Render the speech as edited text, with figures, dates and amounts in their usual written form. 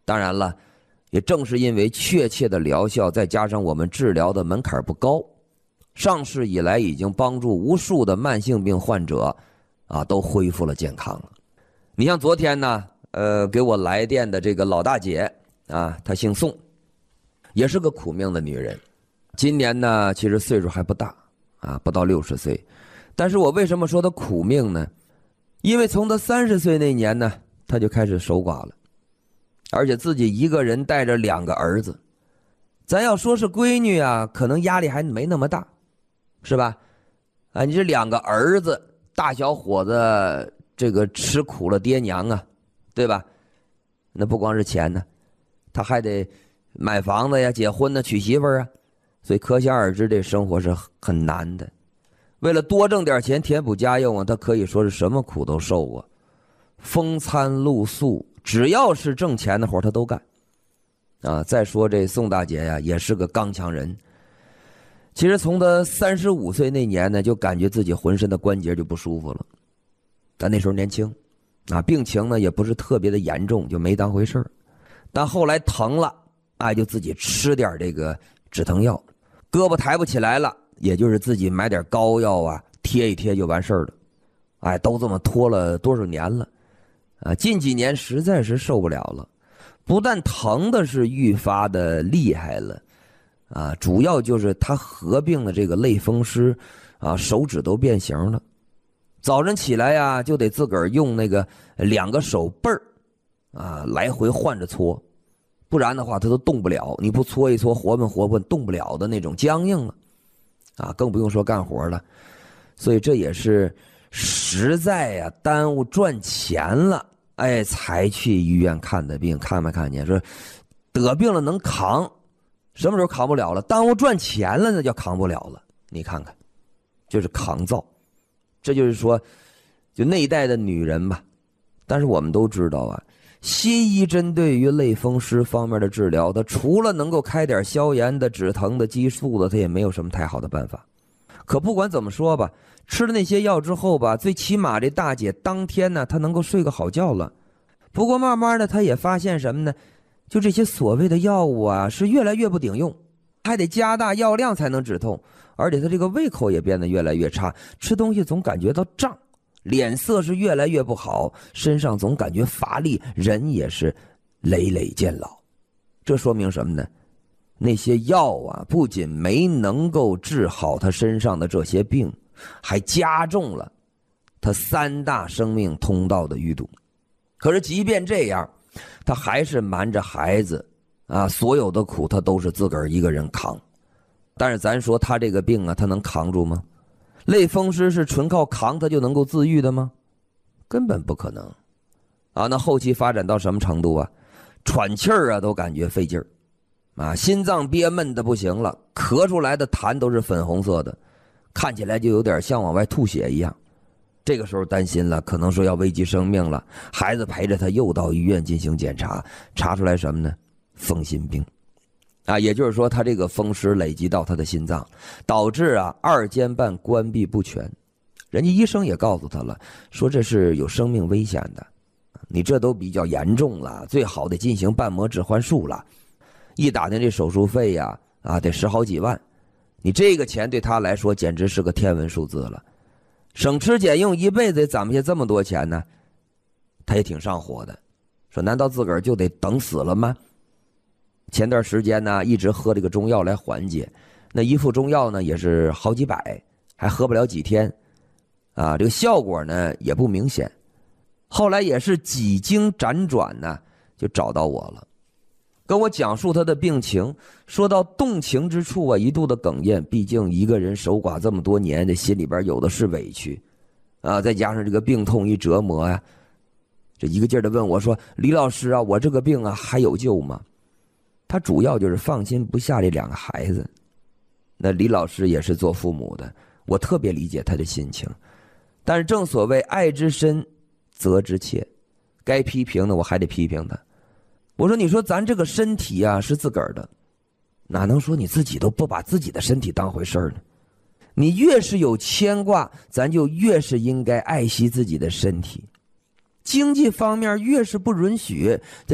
当然了，也正是因为确切的疗效，再加上我们治疗的门槛不高，上市以来已经帮助无数的慢性病患者都恢复了健康了。你像昨天呢，给我来电的这个老大姐她姓宋，也是个苦命的女人。今年呢，其实岁数还不大不到60岁。但是我为什么说她苦命呢？因为从她30岁那年呢，她就开始守寡了，而且自己一个人带着2个儿子。咱要说是闺女可能压力还没那么大，是吧？你这2个儿子，大小伙子，这个吃苦了爹娘对吧？那不光是钱呢，他还得买房子呀、结婚呢、娶媳妇儿所以可想而知，这生活是很难的。为了多挣点钱填补家用他可以说是什么苦都受过，风餐露宿，只要是挣钱的活他都干再说这宋大姐也是个刚强人。其实从她35岁那年呢，就感觉自己浑身的关节就不舒服了。但那时候年轻病情呢也不是特别的严重，就没当回事儿。但后来疼了就自己吃点这个止疼药，胳膊抬不起来了，也就是自己买点膏药贴一贴就完事儿了。都这么拖了多少年了近几年实在是受不了了，不但疼的是愈发的厉害了主要就是他合并了这个类风湿手指都变形了。早晨起来就得自个儿用那个2个手背儿来回换着搓，不然的话他都动不了，你不搓一搓活蹦活蹦动不了的那种僵硬了更不用说干活了。所以这也是实在耽误赚钱了才去医院看的病。看没看见说得病了能扛，什么时候扛不了了？耽误赚钱了那叫扛不了了。你看看，就是抗造。这就是说就那一代的女人吧。但是我们都知道西医针对于类风湿方面的治疗，它除了能够开点消炎的、止疼的、激素的，它也没有什么太好的办法。可不管怎么说吧，吃了那些药之后吧，最起码这大姐当天呢，她能够睡个好觉了。不过慢慢的，她也发现什么呢？就这些所谓的药物是越来越不顶用，还得加大药量才能止痛，而且她这个胃口也变得越来越差，吃东西总感觉到胀，脸色是越来越不好，身上总感觉乏力，人也是累累渐老。这说明什么呢？那些药不仅没能够治好他身上的这些病，还加重了他3大生命通道的淤堵。可是即便这样，他还是瞒着孩子所有的苦他都是自个儿一个人扛。但是咱说他这个病他能扛住吗？类风湿是纯靠扛他就能够自愈的吗？根本不可能那后期发展到什么程度喘气儿都感觉费劲儿心脏憋闷的不行了，咳出来的痰都是粉红色的，看起来就有点像往外吐血一样。这个时候担心了，可能说要危及生命了，孩子陪着他又到医院进行检查，查出来什么呢？风心病也就是说他这个风湿累积到他的心脏，导致二尖瓣关闭不全。人家医生也告诉他了，说这是有生命危险的，你这都比较严重了，最好得进行瓣膜置换术了。一打听这手术费得10好几万，你这个钱对他来说简直是个天文数字了，省吃俭用一辈子也攒不下这么多钱呢。他也挺上火的，说难道自个儿就得等死了吗？前段时间呢，一直喝这个中药来缓解，那一副中药呢也是好几百，还喝不了几天这个效果呢也不明显。后来也是几经辗转呢，就找到我了，跟我讲述他的病情，说到动情之处一度的哽咽。毕竟一个人守寡这么多年，这心里边有的是委屈再加上这个病痛一折磨这一个劲儿的问我说，李老师我这个病还有救吗？他主要就是放心不下这2个孩子。那李老师也是做父母的，我特别理解他的心情。但是正所谓爱之深责之切，该批评的我还得批评他。我说你说咱这个身体是自个儿的，哪能说你自己都不把自己的身体当回事儿呢？你越是有牵挂，咱就越是应该爱惜自己的身体。经济方面越是不允许，